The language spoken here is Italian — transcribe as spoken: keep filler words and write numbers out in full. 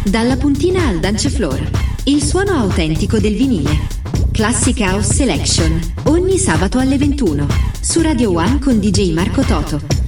Dalla puntina al dance floor, il suono autentico del vinile. Classic House Selection, ogni sabato alle ventuno, su Radio One con D J Marco Toto.